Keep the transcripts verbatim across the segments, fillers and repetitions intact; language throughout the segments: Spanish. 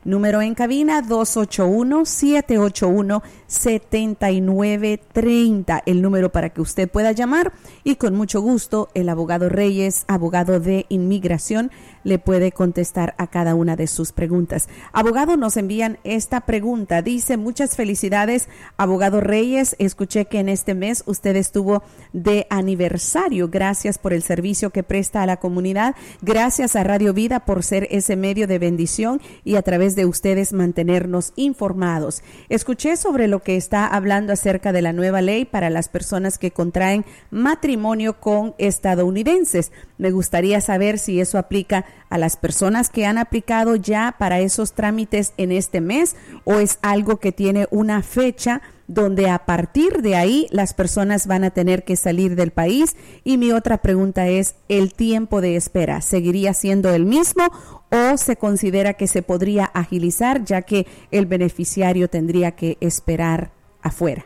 Número en cabina dos ocho uno, siete ocho uno, siete nueve tres cero. El número para que usted pueda llamar y con mucho gusto el abogado Reyes, abogado de inmigración, le puede contestar a cada una de sus preguntas. Abogado, nos envían esta pregunta. Dice, muchas felicidades, abogado Reyes. Escuché que en este mes usted estuvo de aniversario. Gracias por el servicio que presta a la comunidad. Gracias a Radio Vida por ser ese medio de bendición y a través de ustedes mantenernos informados. Escuché sobre lo que está hablando acerca de la nueva ley para las personas que contraen matrimonio con estadounidenses. Me gustaría saber si eso aplica a las personas que han aplicado ya para esos trámites en este mes o es algo que tiene una fecha donde a partir de ahí las personas van a tener que salir del país. Y mi otra pregunta es, ¿el tiempo de espera seguiría siendo el mismo o se considera que se podría agilizar ya que el beneficiario tendría que esperar afuera?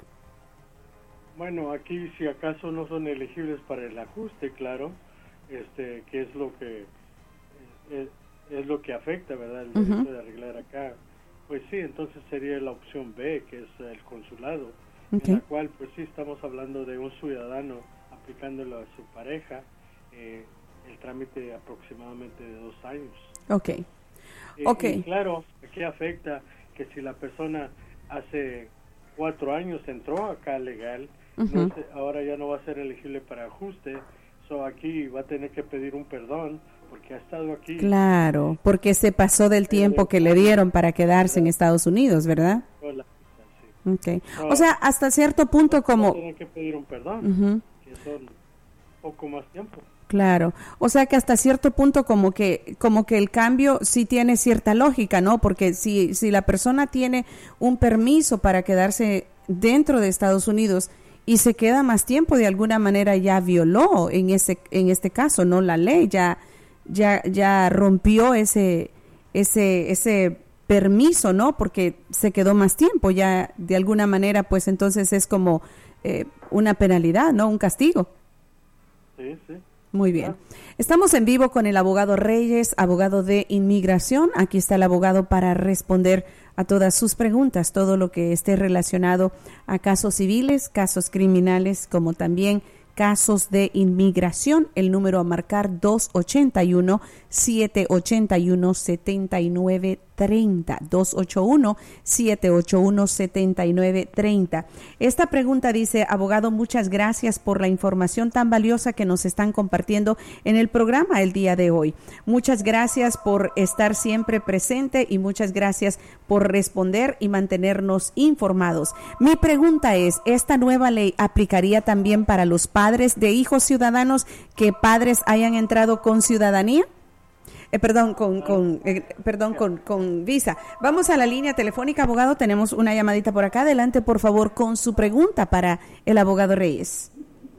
Bueno, aquí si acaso no son elegibles para el ajuste, claro, este, que es lo que es, es lo que afecta, ¿verdad? El derecho uh-huh. de arreglar acá. Pues sí, entonces sería la opción B, que es el consulado, okay. en la cual pues sí estamos hablando de un ciudadano aplicándolo a su pareja, eh, el trámite aproximadamente de dos años. Ok, eh, ok. Y claro, aquí afecta que si la persona hace cuatro años entró acá legal, uh-huh. no se, ahora ya no va a ser elegible para ajuste, so aquí va a tener que pedir un perdón, porque ha estado aquí. Claro, porque se pasó del tiempo que le dieron para quedarse en Estados Unidos, ¿verdad? Hola, sí. Okay. No, o sea, hasta cierto punto como... Tienen que pedir un perdón, uh-huh. que son poco más tiempo. Claro, o sea que hasta cierto punto como que como que el cambio sí tiene cierta lógica, ¿no? Porque si si la persona tiene un permiso para quedarse dentro de Estados Unidos y se queda más tiempo, de alguna manera ya violó en ese en este caso, ¿no? La ley ya ya ya rompió ese ese ese permiso, ¿no? Porque se quedó más tiempo, ya de alguna manera pues entonces es como eh, una penalidad, ¿no? Un castigo. Sí, sí. Muy bien. Estamos en vivo con el abogado Reyes, abogado de inmigración. Aquí está el abogado para responder a todas sus preguntas, todo lo que esté relacionado a casos civiles, casos criminales, como también casos de inmigración. El número a marcar dos ocho uno, siete ocho uno, siete nueve tres cero, dos ocho uno, siete ocho uno, siete nueve tres cero. Esta pregunta dice, abogado, muchas gracias por la información tan valiosa que nos están compartiendo en el programa el día de hoy. Muchas gracias por estar siempre presente y muchas gracias por responder y mantenernos informados. Mi pregunta es, ¿esta nueva ley aplicaría también para los padres de hijos ciudadanos que padres hayan entrado con ciudadanía? Eh, perdón, con, con, eh, perdón con, con visa. Vamos a la línea telefónica, abogado. Tenemos una llamadita por acá. Adelante, por favor, con su pregunta para el abogado Reyes.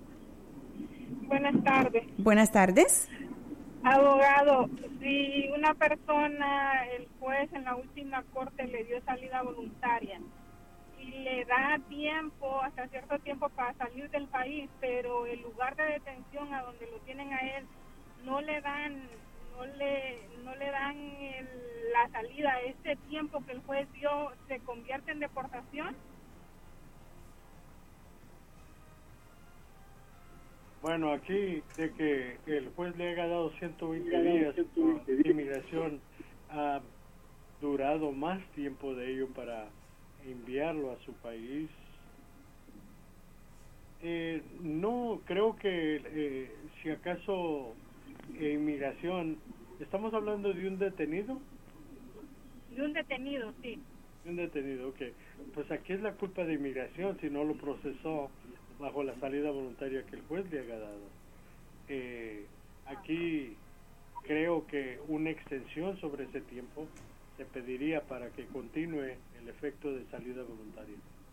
Buenas tardes. Buenas tardes. Abogado, si una persona, el juez en la última corte le dio salida voluntaria y le da tiempo, hasta cierto tiempo para salir del país, pero el lugar de detención a donde lo tienen a él no le dan no le no le dan el, la salida, ese tiempo que el juez dio se convierte en deportación. Bueno, aquí de que el juez le haya dado ciento veinte días de inmigración, ha durado más tiempo de ello para enviarlo a su país. Eh, no, creo que eh, si acaso eh, inmigración, ¿estamos hablando de un detenido? De un detenido, sí. De un detenido, ok. Pues aquí es la culpa de inmigración si no lo procesó bajo la salida voluntaria que el juez le haya dado. Eh, aquí creo que una extensión sobre ese tiempo se pediría para que continúe el efecto de salida voluntaria.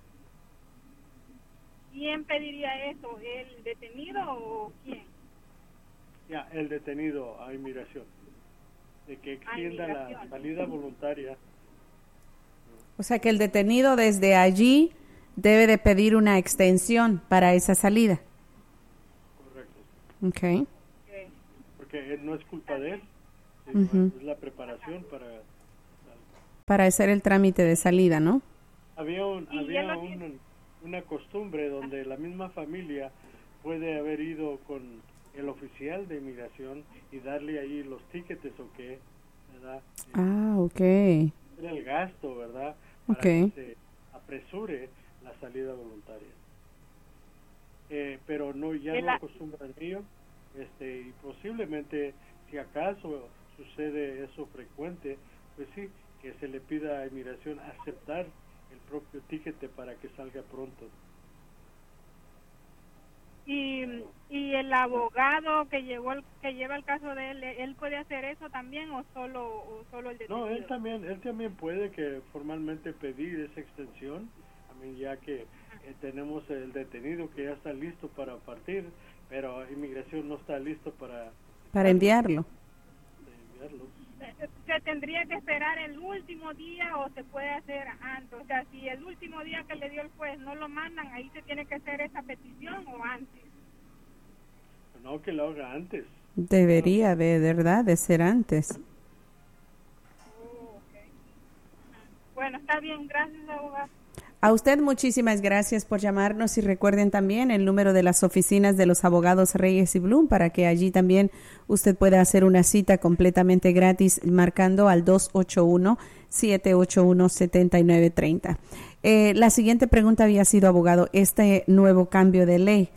¿Quién pediría eso? ¿El detenido o quién? Ya, el detenido a inmigración. De que extienda la salida voluntaria. O sea que el detenido desde allí debe de pedir una extensión para esa salida. Correcto. Okay. Porque no es culpa de él, sino uh-huh. es la preparación para Para hacer el trámite de salida, ¿no? Había, un, había un, una costumbre donde la misma familia puede haber ido con el oficial de inmigración y darle ahí los tickets o qué, ¿verdad? Ah, ok. Era el gasto, ¿verdad? Para okay. que se apresure la salida voluntaria. Eh, pero no, ya no acostumbran ello, este, y posiblemente, si acaso sucede eso frecuente, pues sí, que se le pida a inmigración aceptar el propio ticket para que salga pronto. Y, y el abogado que llevó el, que lleva el caso de él, él puede hacer eso también o solo o solo el detenido. No, él también él también puede que formalmente pedir esa extensión, a mí ya que eh, tenemos el detenido que ya está listo para partir, pero inmigración no está listo para para enviarlo. enviarlo. ¿Se tendría que esperar el último día o se puede hacer antes? O sea, si el último día que le dio el juez no lo mandan, ahí se tiene que hacer esa petición o antes. No, que lo haga antes. Debería no. de verdad de ser antes. Oh, okay. Bueno, está bien, gracias, abogado. A usted muchísimas gracias por llamarnos y recuerden también el número de las oficinas de los abogados Reyes y Blum para que allí también usted pueda hacer una cita completamente gratis marcando al dos ocho uno, siete ocho uno, siete nueve tres cero. Eh, la siguiente pregunta había sido, abogado, ¿este nuevo cambio de ley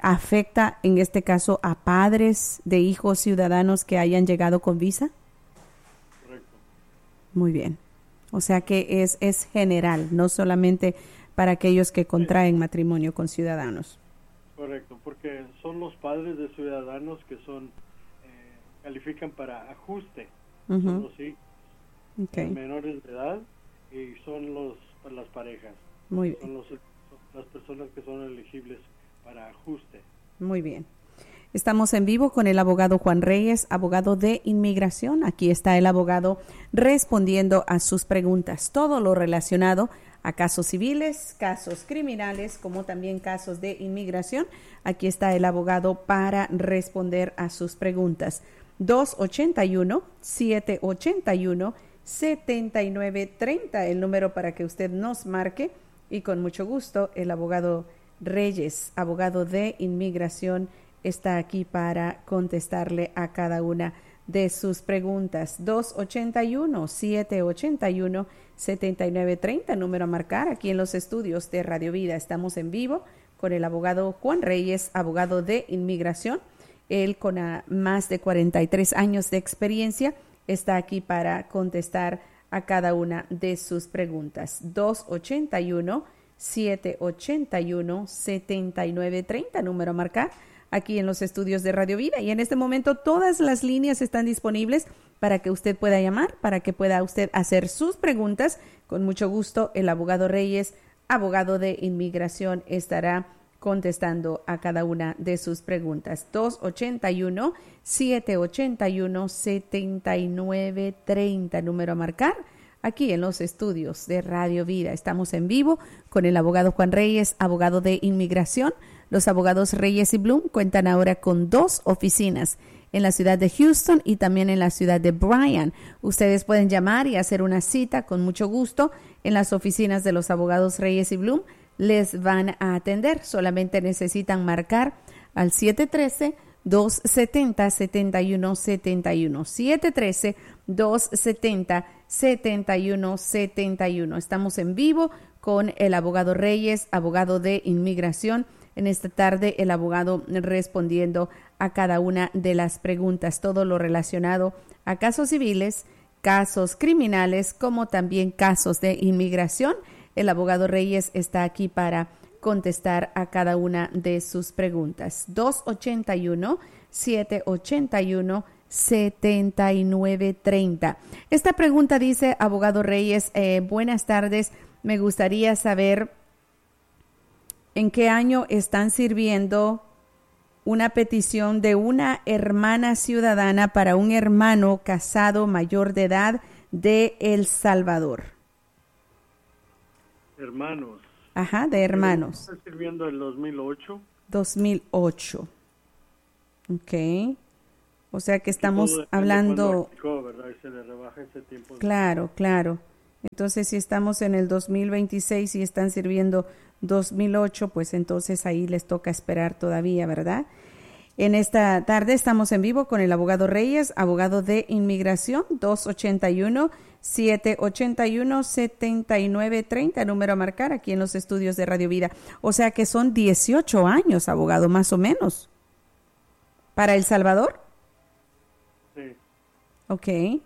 afecta en este caso a padres de hijos ciudadanos que hayan llegado con visa? Correcto. Muy bien. O sea que es, es general, no solamente para aquellos que contraen matrimonio con ciudadanos. Correcto, porque son los padres de ciudadanos que son eh, califican para ajuste. Uh-huh. Son los hijos okay. menores de edad y son los para las parejas. Muy bien. Son los, las personas que son elegibles para ajuste. Muy bien. Estamos en vivo con el abogado Juan Reyes, abogado de inmigración. Aquí está el abogado respondiendo a sus preguntas. Todo lo relacionado a casos civiles, casos criminales, como también casos de inmigración. Aquí está el abogado para responder a sus preguntas. dos ocho uno, siete ocho uno, siete nueve tres cero, el número para que usted nos marque. Y con mucho gusto, el abogado Reyes, abogado de inmigración, está aquí para contestarle a cada una de sus preguntas. dos ocho uno, siete ocho uno, siete nueve tres cero, número a marcar aquí en los estudios de Radio Vida. Estamos en vivo con el abogado Juan Reyes, abogado de inmigración. Él con a, más de cuarenta y tres años de experiencia está aquí para contestar a cada una de sus preguntas. dos ocho uno, siete ocho uno, siete nueve tres cero, número a marcar aquí en los estudios de Radio Vida. Y en este momento todas las líneas están disponibles para que usted pueda llamar, para que pueda usted hacer sus preguntas. Con mucho gusto, el abogado Reyes, abogado de inmigración, estará contestando a cada una de sus preguntas. dos ocho uno, siete ocho uno, siete nueve tres cero, número a marcar aquí en los estudios de Radio Vida. Estamos en vivo con el abogado Juan Reyes, abogado de inmigración. Los abogados Reyes y Blum cuentan ahora con dos oficinas en la ciudad de Houston y también en la ciudad de Bryan. Ustedes pueden llamar y hacer una cita con mucho gusto en las oficinas de los abogados Reyes y Blum. Les van a atender. Solamente necesitan marcar al siete uno tres, dos siete cero, siete uno siete uno. siete uno tres, dos siete cero, siete uno siete uno. Estamos en vivo con el abogado Reyes, abogado de inmigración. En esta tarde, el abogado respondiendo a cada una de las preguntas, todo lo relacionado a casos civiles, casos criminales, como también casos de inmigración. El abogado Reyes está aquí para contestar a cada una de sus preguntas. dos ocho uno, siete ocho uno, siete nueve tres cero. Esta pregunta dice, abogado Reyes, eh, buenas tardes, me gustaría saber ¿en qué año están sirviendo una petición de una hermana ciudadana para un hermano casado mayor de edad de El Salvador? Hermanos. Ajá, de hermanos. ¿Están sirviendo en dos mil ocho? dos mil ocho. Ok. O sea que estamos hablando... Aplicó, ¿verdad? Y se le rebaja ese tiempo. Claro, claro. Entonces, si estamos en el dos mil veintiséis y están sirviendo dos mil ocho, pues entonces ahí les toca esperar todavía, ¿verdad? En esta tarde estamos en vivo con el abogado Reyes, abogado de inmigración, dos ocho uno, siete ocho uno, siete nueve tres cero, número a marcar aquí en los estudios de Radio Vida. O sea que son dieciocho años, abogado, más o menos. ¿Para El Salvador? Sí. Ok.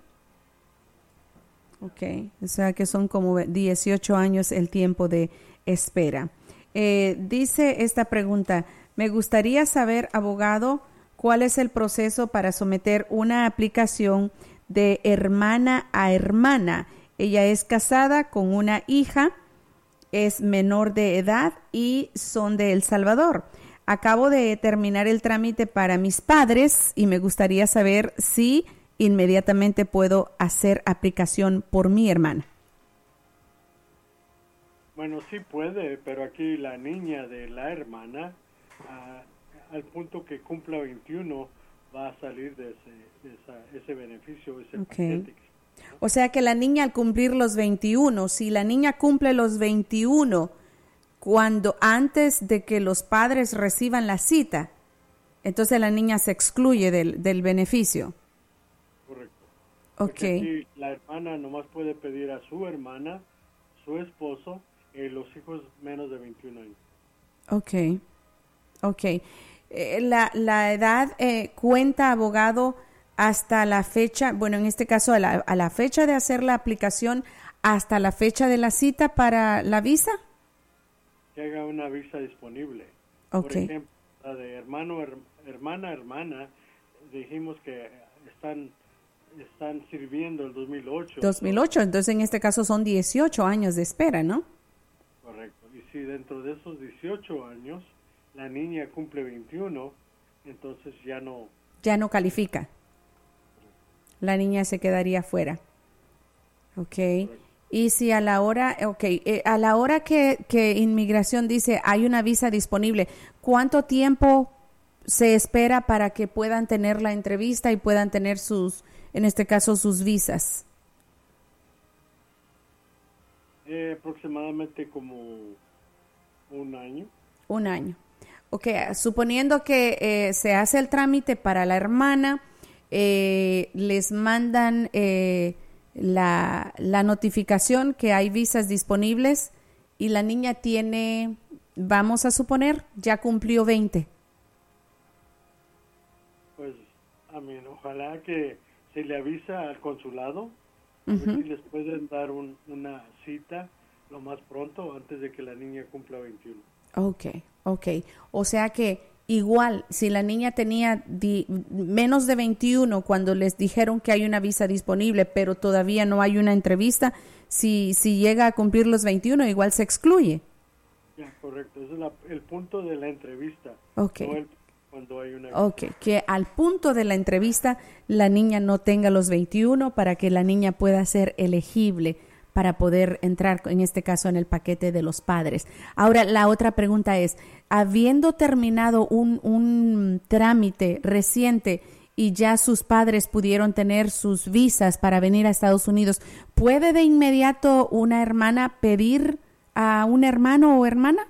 Ok, o sea que son como dieciocho años el tiempo de espera. Eh, dice esta pregunta, me gustaría saber, abogado, cuál es el proceso para someter una aplicación de hermana a hermana. Ella es casada con una hija, es menor de edad y son de El Salvador. Acabo de terminar el trámite para mis padres y me gustaría saber si inmediatamente puedo hacer aplicación por mi hermana. Bueno, sí puede, pero aquí la niña de la hermana, a, al punto que cumpla veintiuno, va a salir de ese, de esa, ese beneficio, ese Okay. paquete. O sea que la niña al cumplir los veintiuno, si la niña cumple los veintiuno, cuando antes de que los padres reciban la cita, entonces la niña se excluye del, del beneficio. Correcto. Ok. Porque aquí la hermana nomás puede pedir a su hermana, su esposo, y los hijos menos de veintiún años. Ok, ok. Eh, la, la edad eh, cuenta, abogado, hasta la fecha, bueno, en este caso a la, a la fecha de hacer la aplicación, hasta la fecha de la cita para la visa. Que haga una visa disponible. Ok. Por ejemplo, la de hermano, her, hermana, hermana, dijimos que están, están sirviendo el dos mil ocho. dos mil ocho, entonces en este caso son dieciocho años de espera, ¿no? Correcto. Y si dentro de esos dieciocho años la niña cumple veintiuno, entonces ya no... Ya no califica. La niña se quedaría fuera. Ok. Correcto. Y si a la hora, ok, eh, a la hora que, que inmigración dice hay una visa disponible, ¿cuánto tiempo se espera para que puedan tener la entrevista y puedan tener sus, en este caso, sus visas? Eh, aproximadamente como un año. Un año. Ok, suponiendo que eh, se hace el trámite para la hermana, eh, les mandan eh, la, la notificación que hay visas disponibles y la niña tiene, vamos a suponer, ya cumplió veinte. Pues, a mí, ojalá que se le avisa al consulado, Uh-huh. a ver si les pueden dar un, una cita lo más pronto antes de que la niña cumpla veintiuno. Ok, ok. O sea que igual, si la niña tenía di, menos de veintiuno cuando les dijeron que hay una visa disponible, pero todavía no hay una entrevista, si, si llega a cumplir los veintiuno, igual se excluye. Ya, correcto. Ese es la, el punto de la entrevista. Ok. No el, cuando hay una... Ok, que al punto de la entrevista la niña no tenga los veintiuno para que la niña pueda ser elegible para poder entrar, en este caso, en el paquete de los padres. Ahora, la otra pregunta es, habiendo terminado un, un trámite reciente y ya sus padres pudieron tener sus visas para venir a Estados Unidos, ¿puede de inmediato una hermana pedir a un hermano o hermana?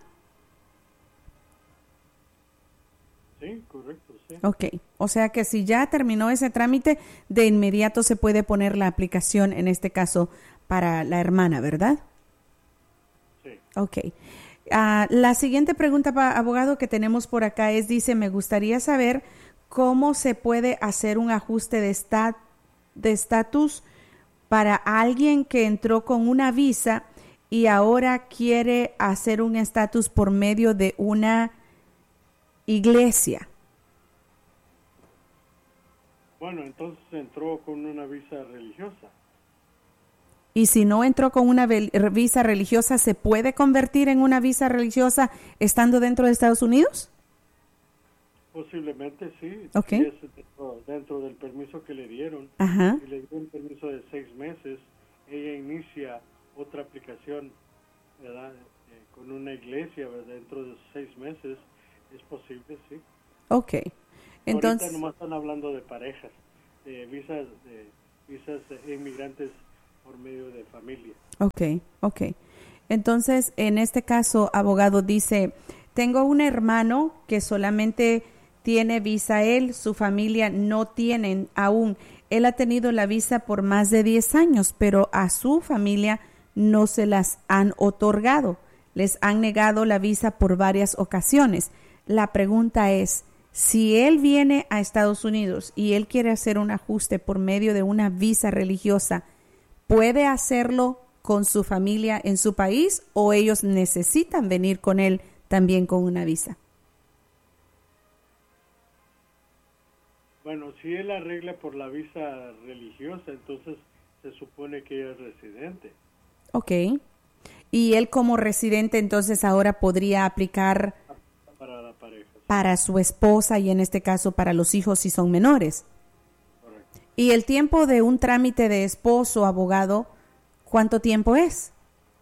Sí, correcto, sí. Ok, o sea que si ya terminó ese trámite, de inmediato se puede poner la aplicación, en este caso, para la hermana, ¿verdad? Sí. Ok. Uh, la siguiente pregunta, abogado, que tenemos por acá es, dice, me gustaría saber cómo se puede hacer un ajuste de esta- de estatus para alguien que entró con una visa y ahora quiere hacer un estatus por medio de una iglesia. Bueno, entonces entró con una visa religiosa. Y si no entró con una visa religiosa, ¿se puede convertir en una visa religiosa estando dentro de Estados Unidos? Posiblemente sí. Okay. Si es dentro, dentro del permiso que le dieron. Ajá. Si le dieron un permiso de seis meses, ella inicia otra aplicación, ¿verdad? Eh, con una iglesia, ¿verdad? Dentro de seis meses, es posible, sí. Ok. Entonces, ahorita nomás están hablando de parejas, de visas, de visas de inmigrantes por medio de familia. Ok, ok. Entonces, en este caso, abogado, dice, tengo un hermano que solamente tiene visa él, su familia no tienen aún. Él ha tenido la visa por más de diez años, pero a su familia no se las han otorgado. Les han negado la visa por varias ocasiones. La pregunta es, si él viene a Estados Unidos y él quiere hacer un ajuste por medio de una visa religiosa, ¿puede hacerlo con su familia en su país o ellos necesitan venir con él también con una visa? Bueno, si él arregla por la visa religiosa, entonces se supone que ella es residente. Ok. Y él como residente entonces ahora podría aplicar para la pareja, sí. Para su esposa y en este caso para los hijos si son menores. Correcto. ¿Y el tiempo de un trámite de esposo, abogado, cuánto tiempo es?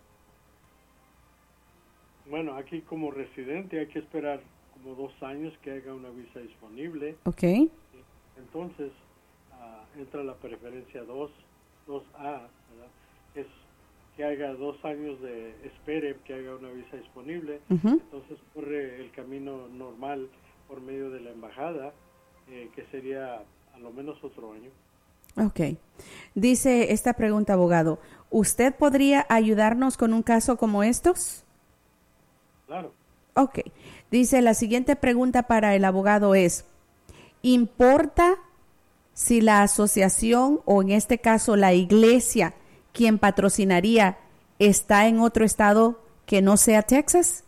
Bueno, aquí como residente hay que esperar como dos años que haya una visa disponible. Ok. Entonces uh, entra la preferencia dos A, ¿verdad? Es que haga dos años de espere que haga una visa disponible. Uh-huh. Entonces corre el camino normal por medio de la embajada, eh, que sería a lo menos otro año. Ok. Dice esta pregunta, abogado, ¿usted podría ayudarnos con un caso como estos? Claro. Ok. Dice, la siguiente pregunta para el abogado es, ¿importa si la asociación o en este caso la iglesia quien patrocinaría está en otro estado que no sea Texas?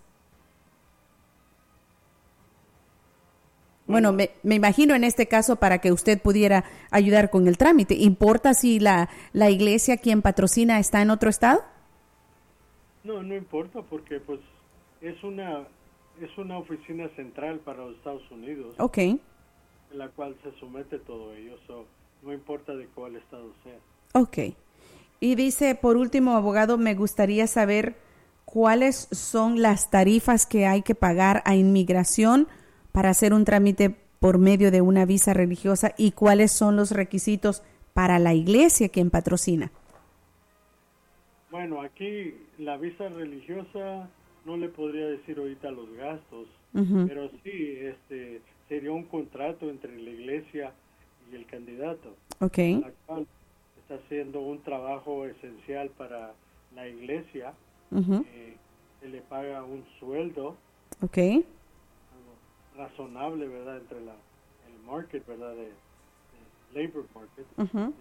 Bueno, me, me imagino en este caso para que usted pudiera ayudar con el trámite. ¿Importa si la, la iglesia quien patrocina está en otro estado? No, no importa porque pues es una es una oficina central para los Estados Unidos. Ok. En la cual se somete todo ello, so, no importa de cuál estado sea. Ok. Y dice, por último, abogado, me gustaría saber cuáles son las tarifas que hay que pagar a inmigración para hacer un trámite por medio de una visa religiosa y cuáles son los requisitos para la iglesia quien patrocina. Bueno, aquí la visa religiosa no le podría decir ahorita los gastos, Uh-huh. pero sí, este, sería un contrato entre la iglesia y el candidato, Ok. la cual está haciendo un trabajo esencial para la iglesia. Uh-huh. eh, se le paga un sueldo Ok. razonable, ¿verdad? Entre la, el market, ¿verdad? De, de labor market. Uh-huh.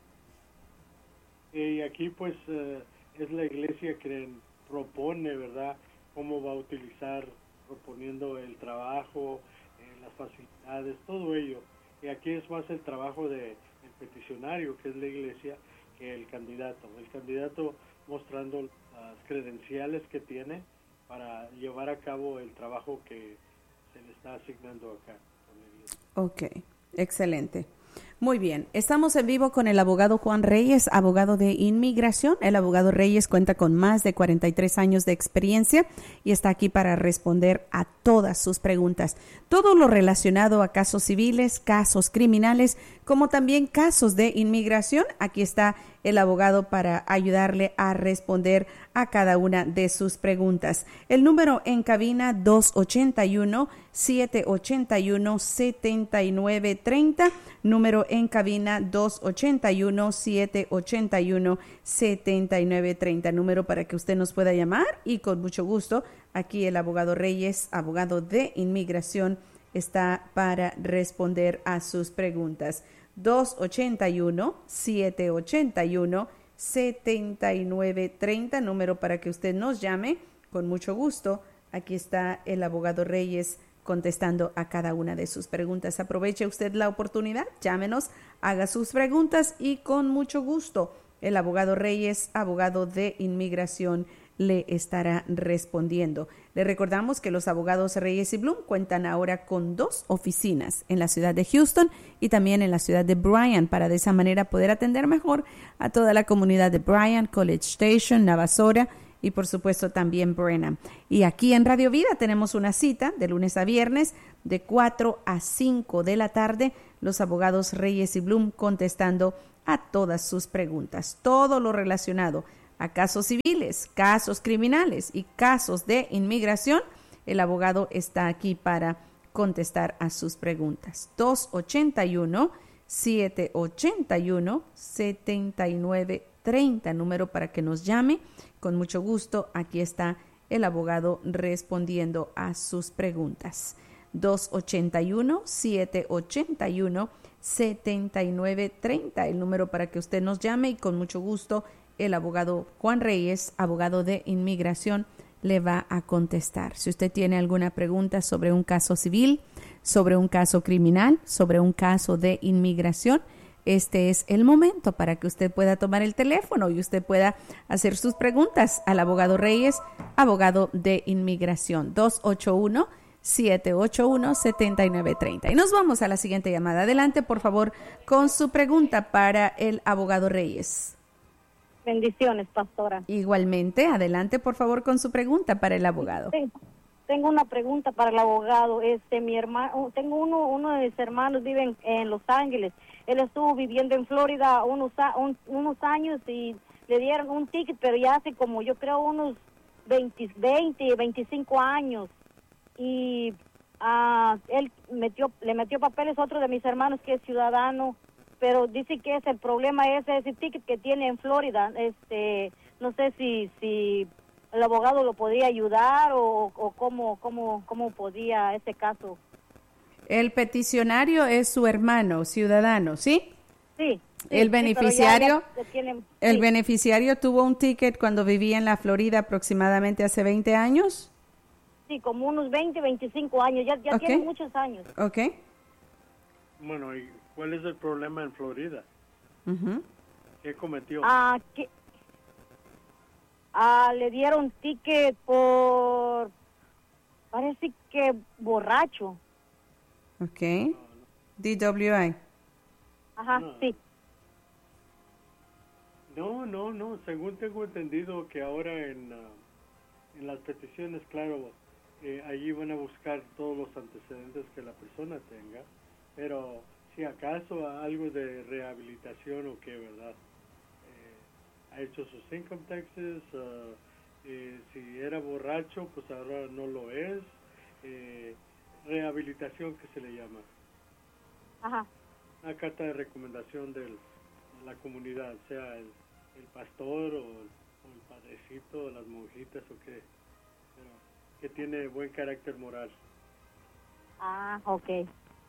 Y aquí, pues, eh, es la iglesia que propone, ¿verdad? Cómo va a utilizar, proponiendo el trabajo, eh, las facilidades, todo ello. Y aquí es más el trabajo de el peticionario, que es la iglesia, que el candidato. El candidato mostrando las credenciales que tiene para llevar a cabo el trabajo que se le está asignando acá con la iglesia. Ok, excelente. Muy bien, estamos en vivo con el abogado Juan Reyes, abogado de inmigración. El abogado Reyes cuenta con más de cuarenta y tres años de experiencia y está aquí para responder a todas sus preguntas. Todo lo relacionado a casos civiles, casos criminales, como también casos de inmigración. Aquí está el abogado para ayudarle a responder a cada una de sus preguntas. El número en cabina dos ocho uno, siete ocho uno, siete nueve tres cero, número en cabina dos ocho uno, siete ocho uno, siete nueve tres cero, número para que usted nos pueda llamar y con mucho gusto aquí el abogado Reyes, abogado de inmigración, está para responder a sus preguntas. dos ocho uno, siete ocho uno, siete nueve tres cero, número para que usted nos llame con mucho gusto. Aquí está el abogado Reyes contestando a cada una de sus preguntas. Aproveche usted la oportunidad, llámenos, haga sus preguntas y con mucho gusto el abogado Reyes, abogado de inmigración, le estará respondiendo. Le recordamos que los abogados Reyes y Bloom cuentan ahora con dos oficinas en la ciudad de Houston y también en la ciudad de Bryan, para de esa manera poder atender mejor a toda la comunidad de Bryan, College Station, Navasota y por supuesto también Brenham. Y aquí en Radio Vida tenemos una cita de lunes a viernes de cuatro a cinco de la tarde, los abogados Reyes y Bloom contestando a todas sus preguntas. Todo lo relacionado a casos civiles, casos criminales y casos de inmigración, el abogado está aquí para contestar a sus preguntas. dos ocho uno, siete ocho uno, siete nueve tres cero, número para que nos llame. Con mucho gusto, aquí está el abogado respondiendo a sus preguntas. dos ocho uno, siete ocho uno, siete nueve tres cero, el número para que usted nos llame, y con mucho gusto el abogado Juan Reyes, abogado de inmigración, le va a contestar. Si usted tiene alguna pregunta sobre un caso civil, sobre un caso criminal, sobre un caso de inmigración, este es el momento para que usted pueda tomar el teléfono y usted pueda hacer sus preguntas al abogado Reyes, abogado de inmigración. dos ocho uno, siete ocho uno, siete nueve tres cero. Y nos vamos a la siguiente llamada. Adelante, por favor, con su pregunta para el abogado Reyes. Bendiciones, pastora. Igualmente, adelante, por favor, con su pregunta para el abogado. Sí, tengo una pregunta para el abogado. Este, mi hermano, tengo uno, uno de mis hermanos vive en, en Los Ángeles. Él estuvo viviendo en Florida unos, un, unos años y le dieron un ticket, pero ya hace como yo creo unos veinte, veinte, veinticinco años. Y uh, él metió, le metió papeles a otro de mis hermanos que es ciudadano, pero dice que es el problema es ese ticket que tiene en Florida. Este, no sé si si el abogado lo podía ayudar o, o cómo cómo cómo podía ese caso. El peticionario es su hermano ciudadano, ¿sí? Sí. sí el beneficiario, sí, ya, ya tiene, el sí. beneficiario tuvo un ticket cuando vivía en la Florida aproximadamente hace veinte años. Sí, como unos veinte, veinticinco años. Ya ya Okay. tiene muchos años. Okay. Bueno, ¿y cuál es el problema en Florida? Uh-huh. ¿Qué cometió? Ah, que ah, le dieron ticket por, parece que borracho. Okay. D W I. Ajá, No. sí. No, no, no. Según tengo entendido que ahora en, uh, en las peticiones, claro, eh, allí van a buscar todos los antecedentes que la persona tenga, pero si acaso algo de rehabilitación o qué, ¿verdad? Eh, ha hecho sus income taxes, uh, eh, si era borracho, pues ahora no lo es. Eh, rehabilitación que se le llama. Ajá. Una carta de recomendación del, de la comunidad, sea el, el pastor o el, o el padrecito, o las monjitas o qué, pero que tiene buen carácter moral. Ah, okay.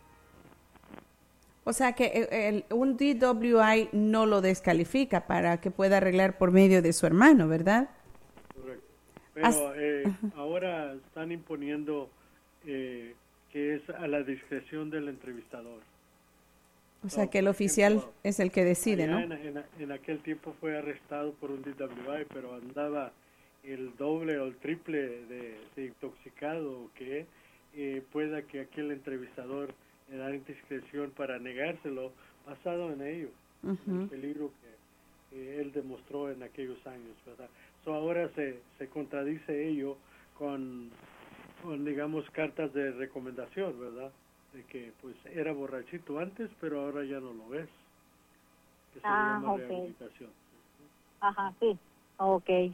O sea que el, el, un D W I no lo descalifica para que pueda arreglar por medio de su hermano, ¿verdad? Correcto. Pero eh, ahora están imponiendo eh, que es a la discreción del entrevistador. O sea que el oficial ejemplo, es el que decide, ¿no? En, en, en aquel tiempo fue arrestado por un D W I, pero andaba el doble o el triple de, de intoxicado, o que eh, pueda que aquí el entrevistador le da discreción para negárselo, basado en ello, uh-huh. el peligro que eh, él demostró en aquellos años, ¿verdad? So ahora se, se contradice ello con, con, digamos, cartas de recomendación, ¿verdad? De que pues era borrachito antes, pero ahora ya no lo es. Que se ah, llama okay. rehabilitación. Ajá, sí. Okay.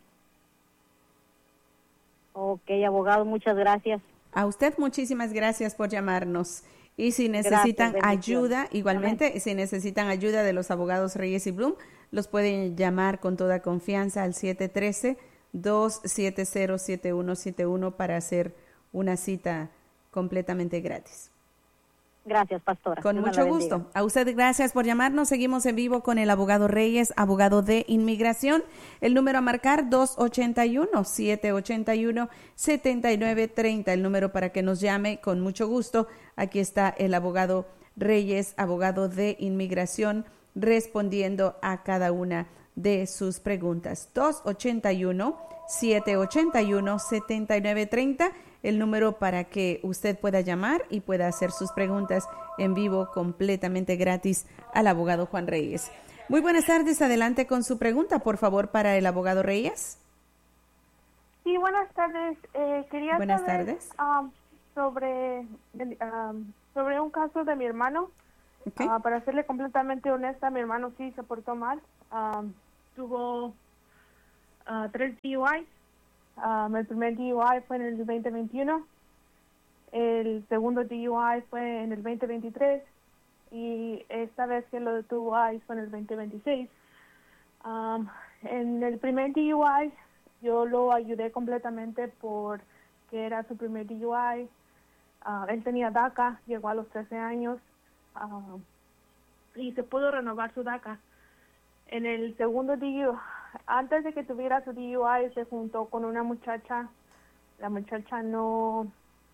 Okay, abogado, muchas gracias. A usted muchísimas gracias por llamarnos. Y si necesitan gracias, ayuda, igualmente, Amén. Si necesitan ayuda de los abogados Reyes y Blum, los pueden llamar con toda confianza al siete uno tres, dos siete cero, siete uno siete uno para hacer una cita completamente gratis. Gracias, pastora. Con mucho gusto. A usted gracias por llamarnos. Seguimos en vivo con el abogado Reyes, abogado de inmigración. El número a marcar dos ocho uno, siete ocho uno, siete nueve tres cero. El número para que nos llame con mucho gusto. Aquí está el abogado Reyes, abogado de inmigración, respondiendo a cada una de sus preguntas. dos ocho uno, siete ocho uno, siete nueve tres cero. El número para que usted pueda llamar y pueda hacer sus preguntas en vivo completamente gratis al abogado Juan Reyes. Muy buenas tardes, adelante con su pregunta, por favor, para el abogado Reyes. Sí, buenas tardes. Eh, quería buenas saber tardes. Um, sobre, um, sobre un caso de mi hermano. Okay. Uh, para serle completamente honesta, mi hermano sí se portó mal. Um, tuvo uh, tres D U Is. Um, el primer D U I fue en el veinte veintiuno. El segundo D U I fue en el veinte veintitrés. Y esta vez que lo detuvo I C E fue en el veinte veintiséis. Um, en el primer D U I yo lo ayudé completamente porque era su primer D U I. Uh, él tenía DACA, llegó a los trece años uh, y se pudo renovar su DACA. En el segundo D U I, antes de que tuviera su D U I, se juntó con una muchacha. La muchacha no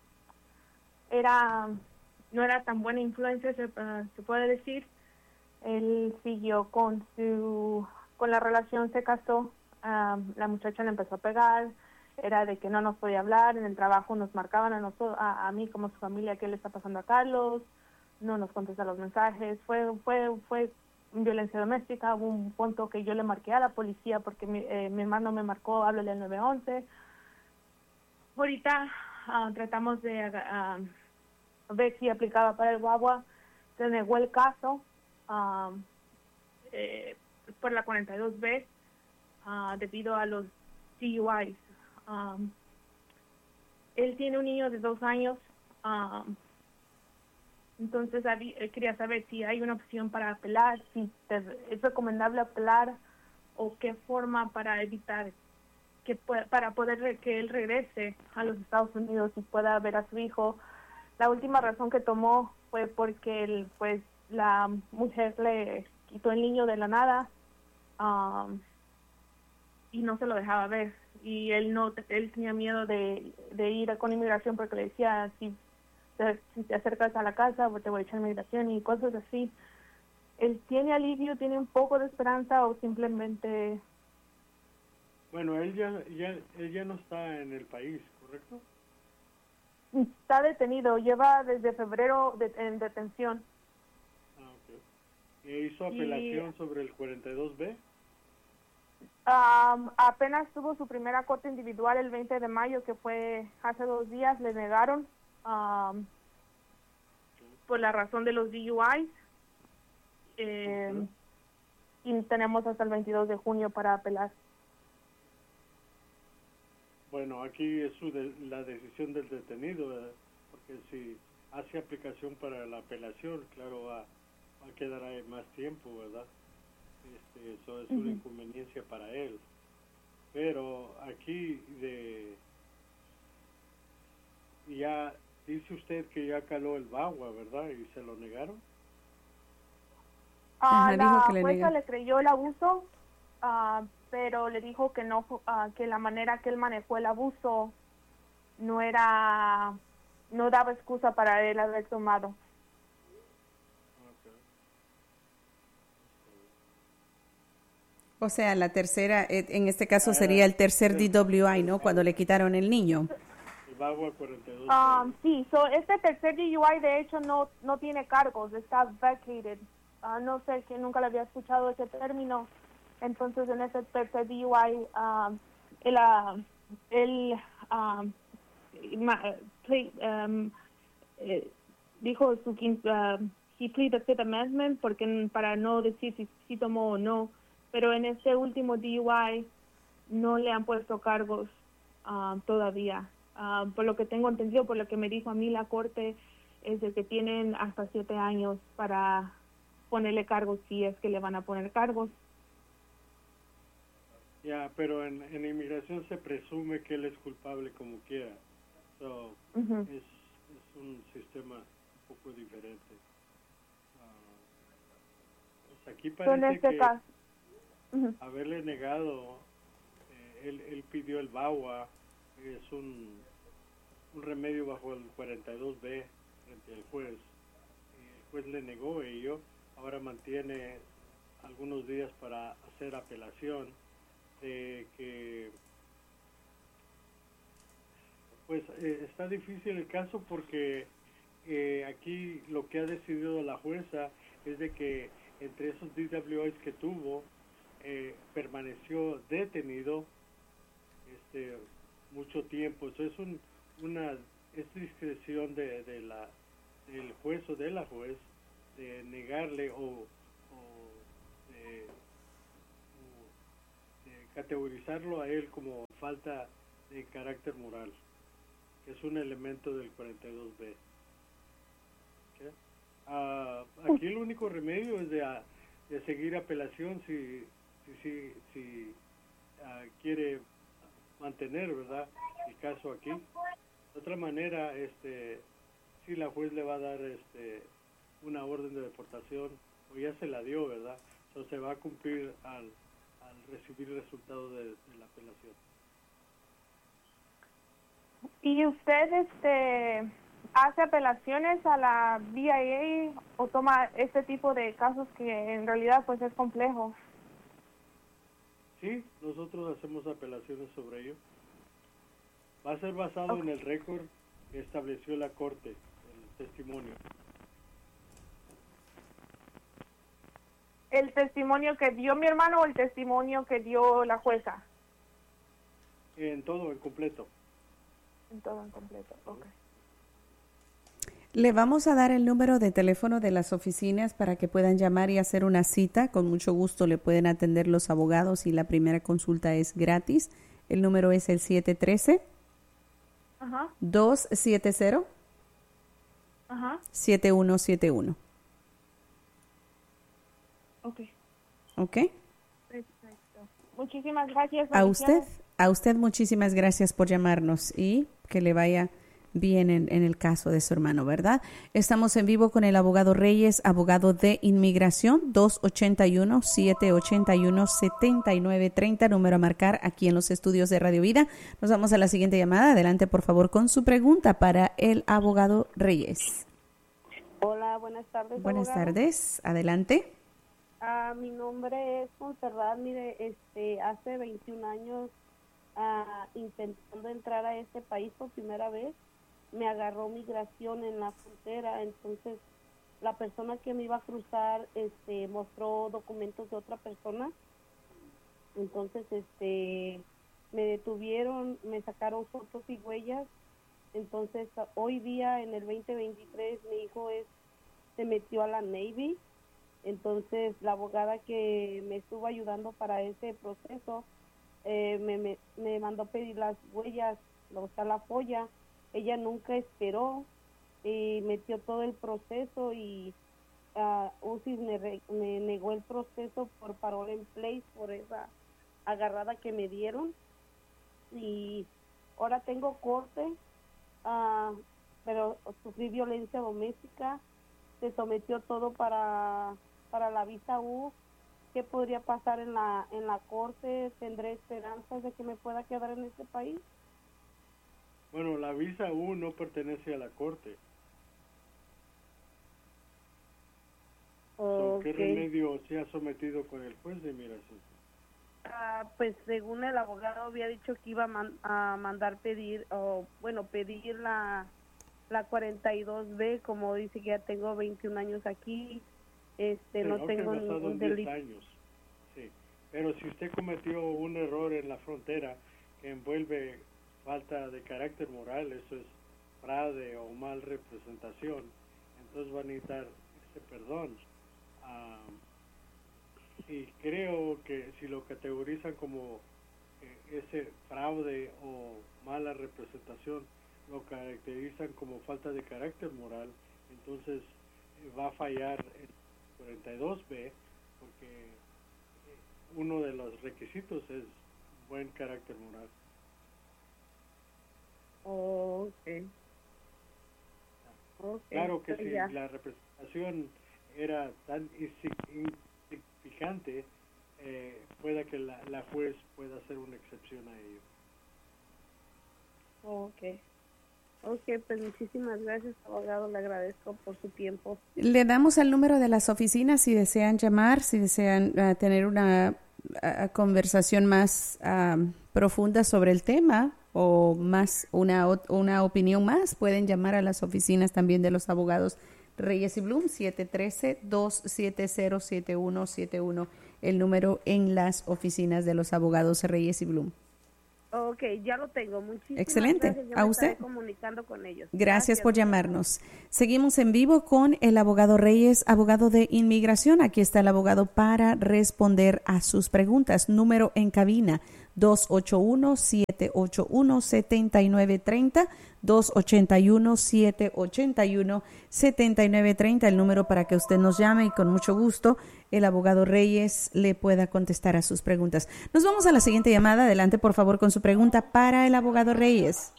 era no era tan buena influencia, se, uh, se puede decir. Él siguió con su con la relación, se casó. Um, la muchacha le empezó a pegar. Era de que no nos podía hablar, en el trabajo nos marcaban a nosotros, a, a mí como su familia, qué le está pasando a Carlos, no nos contesta los mensajes, fue fue fue violencia doméstica. Hubo un punto que yo le marqué a la policía porque mi, eh, mi hermano me marcó, háblale al nueve once. Ahorita uh, tratamos de uh, ver si aplicaba para el guagua, se negó el caso um, eh, por la cuarenta y dos B uh, debido a los D U Is. Um, él tiene un niño de dos años, um, entonces eh, quería saber si hay una opción para apelar, si te, es recomendable apelar o qué forma para evitar que pueda, para poder que él regrese a los Estados Unidos y pueda ver a su hijo. La última razón que tomó fue porque él, pues la mujer le quitó el niño de la nada um, y no se lo dejaba ver. Y él no él tenía miedo de, de ir con inmigración porque le decía, si te, si te acercas a la casa te voy a echar inmigración y cosas así. Él tiene alivio, tiene un poco de esperanza o simplemente... Bueno, él ya, ya, él ya no está en el país, ¿correcto? Está detenido, lleva desde febrero de, en detención. Ah, ok. ¿E hizo apelación y... sobre el cuarenta y dos B? Um, apenas tuvo su primera corte individual el veinte de mayo, que fue hace dos días, le negaron um, por la razón de los D U Is. Eh, uh-huh. Y tenemos hasta el veintidós de junio para apelar. Bueno, aquí es su de, la decisión del detenido, ¿verdad? Porque si hace aplicación para la apelación, claro, va, va a quedar ahí más tiempo, ¿verdad? Este, eso es uh-huh. una inconveniencia para él. Pero aquí de ya dice usted que ya caló el bagua, ¿verdad? Y se lo negaron. Uh, Ajá, la que jueza le, le creyó el abuso, uh, pero le dijo que no, uh, que la manera que él manejó el abuso no era, no daba excusa para él haber tomado. O sea, la tercera, en este caso sería el tercer D W I, ¿no? Cuando le quitaron el niño. El bagua cuarenta y dos. Um, sí, so este tercer D U I de hecho no no tiene cargos, está vacated. Uh, no sé, que nunca le había escuchado ese término. Entonces en ese tercer D U I, um, él, uh, él um, ma, play, um, eh, dijo su uh, he pleaded the Fifth Amendment porque para no decir si, si tomó o no. Pero en este último D U I no le han puesto cargos uh, todavía. Uh, por lo que tengo entendido, por lo que me dijo a mí la corte, es de que tienen hasta siete años para ponerle cargos si es que le van a poner cargos. Ya, yeah, pero en, en inmigración se presume que él es culpable como quiera. So, uh-huh. es, es un sistema un poco diferente. Uh, pues aquí parece en este que... caso. Uh-huh. haberle negado, eh, él, él pidió el bagua, es un, un remedio bajo el cuarenta y dos B frente al juez. Y el juez le negó ello, ahora mantiene algunos días para hacer apelación de que pues eh, está difícil el caso porque eh, aquí lo que ha decidido la jueza es de que entre esos D W Is que tuvo Eh, permaneció detenido este mucho tiempo. Eso es un, una es discreción de, de la del juez o de la juez de negarle o, o de, o de categorizarlo a él como falta de carácter moral, que es un elemento del cuarenta y dos B. ¿Okay? Uh, aquí el único remedio es de, uh, de seguir apelación si si, si, si uh, quiere mantener, ¿verdad?, el caso aquí. De otra manera, este, si la juez le va a dar este, una orden de deportación, o ya se la dio, ¿verdad? Entonces se va a cumplir al, al recibir el resultado de, de la apelación. ¿Y usted este hace apelaciones a la B I A o toma este tipo de casos que en realidad pues es complejo? Sí, nosotros hacemos apelaciones sobre ello. Va a ser basado okay. en el récord que estableció la corte, el testimonio. ¿El testimonio que dio mi hermano o el testimonio que dio la jueza? En todo, en completo. En todo, en completo, ok. Le vamos a dar el número de teléfono de las oficinas para que puedan llamar y hacer una cita. Con mucho gusto le pueden atender los abogados y la primera consulta es gratis. El número es el siete uno tres, Ajá. dos siete cero, Ajá. siete uno siete uno. Ok. Ok. Perfecto. Muchísimas gracias. A usted, a usted muchísimas gracias por llamarnos y que le vaya bien en, en el caso de su hermano, ¿verdad? Estamos en vivo con el abogado Reyes, abogado de inmigración, dos ocho uno, siete ocho uno, siete nueve tres cero, número a marcar aquí en los estudios de Radio Vida. Nos vamos a la siguiente llamada. Adelante, por favor, con su pregunta para el abogado Reyes. Hola, buenas tardes. Buenas abogado. tardes, adelante. Uh, mi nombre es Montserrat. Mire, este, hace veintiún años, uh, intentando entrar a este país por primera vez, me agarró migración en la frontera. Entonces la persona que me iba a cruzar este mostró documentos de otra persona. Entonces este me detuvieron, me sacaron fotos y huellas. Entonces hoy día en el veinte veintitrés mi hijo es se metió a la Navy. Entonces la abogada que me estuvo ayudando para ese proceso eh, me, me, me mandó pedir las huellas, o sea, la folla. Ella nunca esperó y metió todo el proceso y uh, U C I S me, re, me negó el proceso por parole en place, por esa agarrada que me dieron. Y ahora tengo corte, uh, pero sufrí violencia doméstica, se sometió todo para, para la visa U. ¿Qué podría pasar en la, en la corte? ¿Tendré esperanzas de que me pueda quedar en este país? Bueno, la visa U no pertenece a la corte. Okay. ¿Qué remedio se ha sometido con el juez de inmigración? Uh, pues según el abogado había dicho que iba a, man, a mandar pedir, o bueno, pedir la, la cuarenta y dos B, como dice que ya tengo veintiún años aquí, este sí, no okay, tengo ningún delito. años. Sí, pero si usted cometió un error en la frontera que envuelve falta de carácter moral, eso es fraude o mal representación, entonces va a necesitar ese perdón. Uh, y creo que si lo categorizan como eh, ese fraude o mala representación, lo caracterizan como falta de carácter moral, entonces eh, va a fallar el cuarenta y dos B, porque eh, uno de los requisitos es buen carácter moral. Oh, okay. Okay. Claro que si ya. la representación era tan insignificante, eh, pueda que la, la juez pueda hacer una excepción a ello. Okay. Ok, pues muchísimas gracias, abogado, le agradezco por su tiempo. Le damos el número de las oficinas si desean llamar, si desean uh, tener una uh, conversación más uh, profunda sobre el tema o más una, una opinión más, pueden llamar a las oficinas también de los abogados Reyes y Bloom, siete uno tres, dos siete cero, siete uno siete uno, el número en las oficinas de los abogados Reyes y Bloom. Ok, ya lo tengo. Muchísimas Excelente. gracias. Yo ¿A me usted? estaré comunicando con ellos. Gracias, Gracias por llamarnos. Seguimos en vivo con el abogado Reyes, abogado de inmigración. Aquí está el abogado para responder a sus preguntas. Número en cabina dos ocho uno, siete ocho uno, siete nueve tres cero, dos ocho uno, siete ocho uno, siete nueve tres cero, el número para que usted nos llame y con mucho gusto el abogado Reyes le pueda contestar a sus preguntas. Nos vamos a la siguiente llamada. Adelante, por favor, con su pregunta para el abogado Reyes.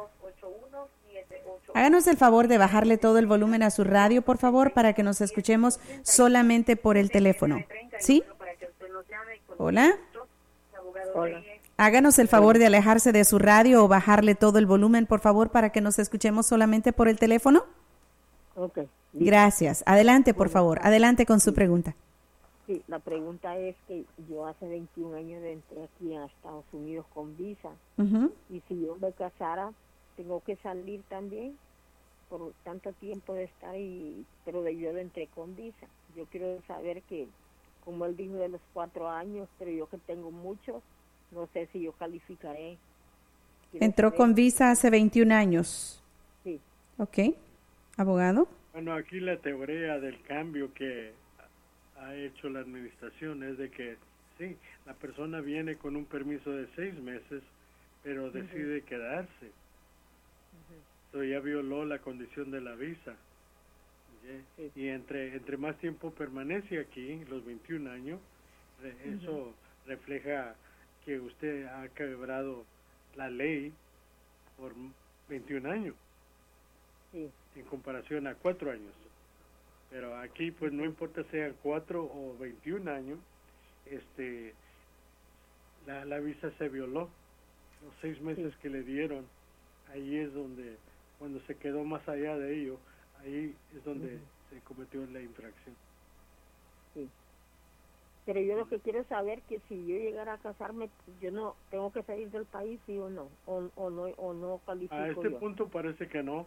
Háganos el favor de bajarle todo el volumen a su radio, por favor, para que nos escuchemos solamente por el teléfono. ¿Sí? Hola. Hola. Háganos el favor de alejarse de su radio o bajarle todo el volumen, por favor, para que nos escuchemos solamente por el teléfono. Ok. Gracias. Adelante, por favor. Adelante con su pregunta. Sí, la pregunta es que yo hace veintiún años entré aquí a Estados Unidos con visa. Ujú. Y si yo me casara, tengo que salir también por tanto tiempo de estar y pero de yo entré con visa. Yo quiero saber que, como él dijo de los cuatro años, pero yo que tengo muchos, no sé si yo calificaré. Quiero Entró saber. con visa hace veintiún años. Sí. Ok. Abogado. Bueno, aquí la teoría del cambio que ha hecho la administración es de que sí, la persona viene con un permiso de seis meses, pero decide quedarse. So, ya violó la condición de la visa. ¿Sí? Sí. Y entre entre más tiempo permanece aquí, los veintiún años, re- eso refleja que usted ha quebrado la ley por veintiún años Sí. en comparación a cuatro años. Pero aquí, pues, no importa sean cuatro o veintiún años, este, la, la visa se violó. Los seis meses que le dieron, ahí es donde, cuando se quedó más allá de ello, ahí es donde se cometió la infracción. Sí. Pero yo lo que quiero saber que si yo llegara a casarme, yo no tengo que salir del país, sí o no, o, o no, o no califico A este yo. punto parece que no.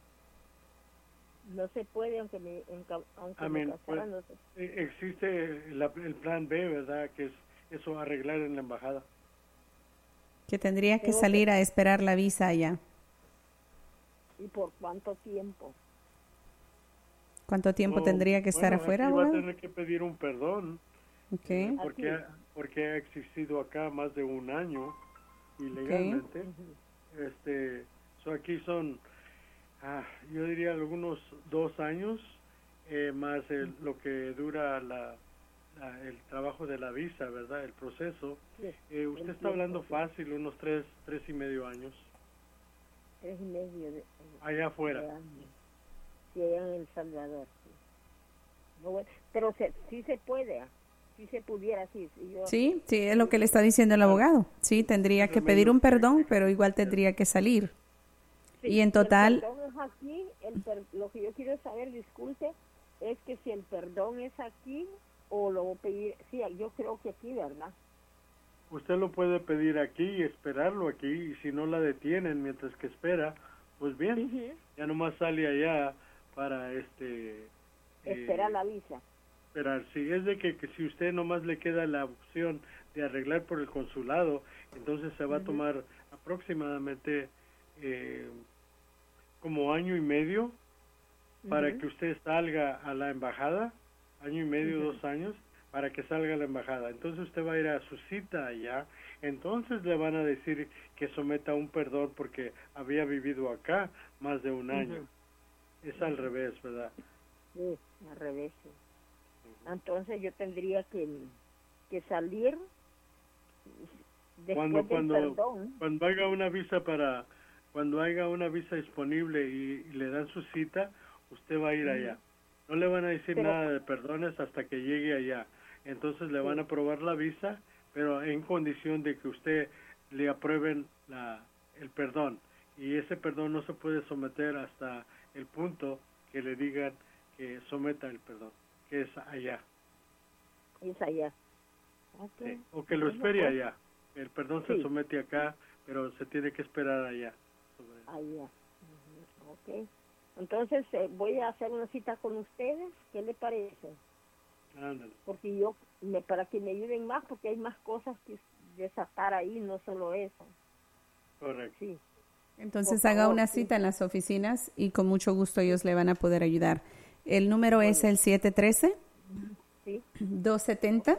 No se puede, aunque me, enca- aunque I me mean, casara, pues, no se Eh, Existe la- el plan B, ¿verdad? Que es eso, arreglar en la embajada. Que tendría que Tengo que- salir a esperar la visa allá. ¿Y por cuánto tiempo? ¿Cuánto tiempo Oh, tendría que estar bueno, afuera, aquí va a abogado? tener que pedir un perdón. Okay. Porque, ha- porque ha existido acá más de un año ilegalmente. Este, so aquí son, ah, yo diría algunos dos años eh, más el- lo que dura la, la- el trabajo de la visa, ¿verdad? El proceso. Sí, Eh, usted el está hablando tiempo, fácil, unos tres, tres y medio años tres y medio de, allá de afuera. años. Sí, allá en El Salvador. Sí. No, bueno, pero se, sí se puede, ah, sí se pudiera, sí. sí, yo, Sí, sí, es lo que le está diciendo el abogado. Sí, tendría que pedir un perdón, pero igual tendría que salir. sí, Y en el total, perdón es aquí, el per- lo que yo quiero saber, disculpe, es que si el perdón es aquí o lo voy a pedir, sí, yo creo que aquí, ¿verdad? Usted lo puede pedir aquí y esperarlo aquí, y si no la detienen mientras que espera, pues bien, Ujú. ya nomás sale allá para este... Espera eh, la visa. esperar. Si es de que, que si usted nomás le queda la opción de arreglar por el consulado, entonces se va a tomar aproximadamente eh, como año y medio para Ujú. que usted salga a la embajada, año y medio, Ujú. dos años, para que salga a la embajada. Entonces usted va a ir a su cita allá, entonces le van a decir que someta un perdón porque había vivido acá más de un año. Es al revés, ¿verdad? Sí, al revés. Sí. Entonces yo tendría que, que salir después Cuando del cuando perdón. cuando haga una visa para cuando haya una visa disponible y, y le dan su cita, usted va a ir allá. No le van a decir Pero- nada de perdones hasta que llegue allá. Entonces le van a aprobar la visa, pero en condición de que usted le aprueben la el perdón. Y ese perdón no se puede someter hasta el punto que le digan que someta el perdón, que es allá. Es allá. Ok. Sí, o que lo Bueno, espere pues, allá. El perdón se Sí. somete acá, pero se tiene que esperar allá. sobre- Allá. Ujú, ok. Entonces eh, voy a hacer una cita con ustedes. ¿Qué le parece? Ándale. Porque yo, me, para que me ayuden más, porque hay más cosas que desatar ahí, no solo eso. Correcto. Sí. Entonces Por haga favor, una sí. cita en las oficinas y con mucho gusto ellos le van a poder ayudar. El número es el siete uno tres, Sí, dos siete cero,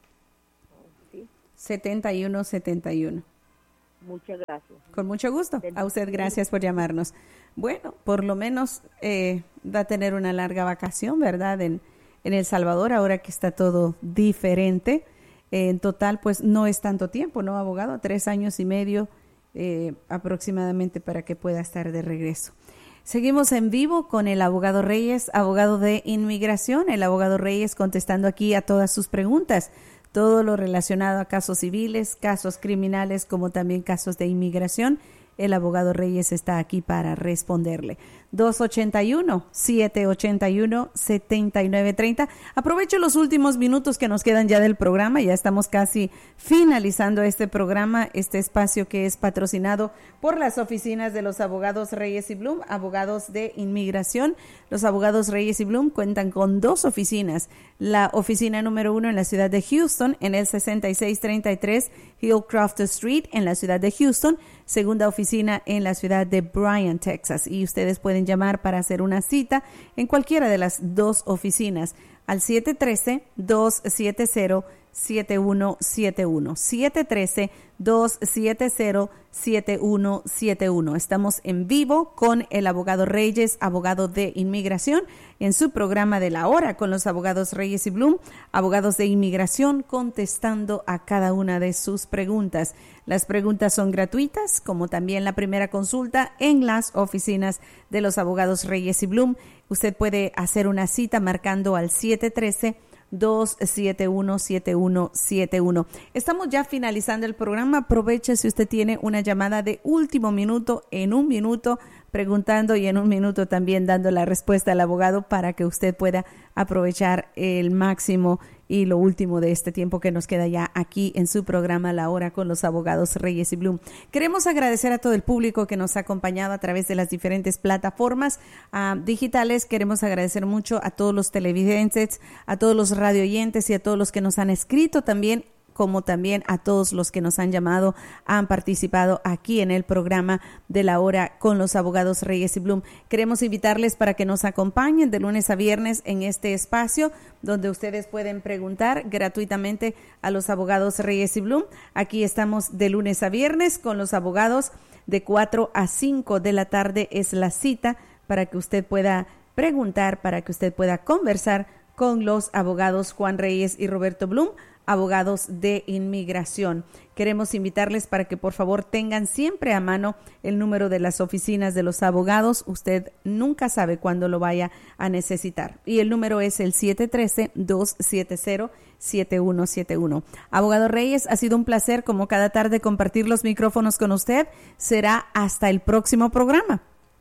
sí. siete uno siete uno. Muchas gracias. Con mucho gusto. A usted gracias por llamarnos. Bueno, por lo menos eh, va a tener una larga vacación, ¿verdad? En, en El Salvador, ahora que está todo diferente. Eh, en total, pues no es tanto tiempo, ¿no, abogado? Tres años y medio eh, aproximadamente para que pueda estar de regreso. Seguimos en vivo con el abogado Reyes, abogado de inmigración. El abogado Reyes contestando aquí a todas sus preguntas. Todo lo relacionado a casos civiles, casos criminales, como también casos de inmigración. El abogado Reyes está aquí para responderle. dos ocho uno, siete ocho uno, siete nueve tres cero. Aprovecho los últimos minutos que nos quedan ya del programa. Ya estamos casi finalizando este programa, este espacio que es patrocinado por las oficinas de los abogados Reyes y Blum, abogados de inmigración. Los abogados Reyes y Blum cuentan con dos oficinas. La oficina número uno en la ciudad de Houston, en el sesenta y seis treinta y tres Hillcroft Street, en la ciudad de Houston. Segunda oficina en la ciudad de Bryan, Texas. Y ustedes pueden llamar para hacer una cita en cualquiera de las dos oficinas al siete uno tres, dos siete cero, siete uno siete uno. siete uno tres, dos siete cero, siete uno siete uno. Estamos en vivo con el abogado Reyes, abogado de inmigración, en su programa de la hora con los abogados Reyes y Blum, abogados de inmigración, contestando a cada una de sus preguntas. Las preguntas son gratuitas, como también la primera consulta en las oficinas de los abogados Reyes y Blum. Usted puede hacer una cita marcando al siete uno tres, dos siete uno, siete uno siete uno. Estamos ya finalizando el programa. Aproveche si usted tiene una llamada de último minuto, en un minuto preguntando y en un minuto también dando la respuesta al abogado para que usted pueda aprovechar el máximo y lo último de este tiempo que nos queda ya aquí en su programa La Hora con los abogados Reyes y Blum. Queremos agradecer a todo el público que nos ha acompañado a través de las diferentes plataformas uh, digitales. Queremos agradecer mucho a todos los televidentes, a todos los radioyentes y a todos los que nos han escrito también, como también a todos los que nos han llamado, han participado aquí en el programa de La Hora con los abogados Reyes y Blum. Queremos invitarles para que nos acompañen de lunes a viernes en este espacio donde ustedes pueden preguntar gratuitamente a los abogados Reyes y Blum. Aquí estamos de lunes a viernes con los abogados de cuatro a cinco de la tarde es la cita para que usted pueda preguntar, para que usted pueda conversar con los abogados Juan Reyes y Roberto Blum, abogados de inmigración. Queremos invitarles para que por favor tengan siempre a mano el número de las oficinas de los abogados. Usted nunca sabe cuándo lo vaya a necesitar. Y el número es el siete uno tres, dos siete cero, siete uno siete uno. Abogado Reyes, ha sido un placer como cada tarde compartir los micrófonos con usted. Será hasta el próximo programa.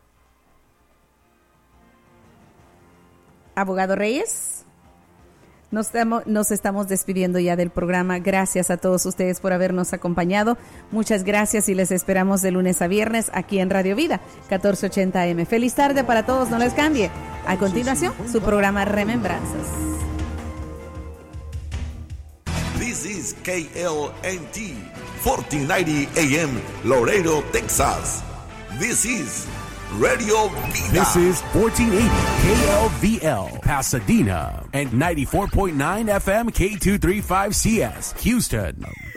Abogado Reyes. Nos estamos, nos estamos despidiendo ya del programa. Gracias a todos ustedes por habernos acompañado. Muchas gracias y les esperamos de lunes a viernes aquí en Radio Vida, catorce ochenta A M. Feliz tarde para todos, no les cambie. A continuación, su programa Remembranzas. This is K L N T, fourteen ninety A M, Laredo, Texas. This is Radio Vida. This is fourteen eighty K L V L, Pasadena, and ninety-four point nine F M K two thirty-five C S, Houston.